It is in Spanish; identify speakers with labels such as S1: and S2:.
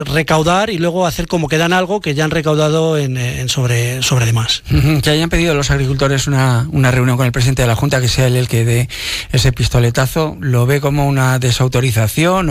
S1: recaudar y luego hacer como que dan algo que ya han recaudado sobre demás.
S2: Que hayan pedido los agricultores una reunión con el presidente de la Junta, que sea él el que dé ese pistoletazo, ¿lo ve como una desautorización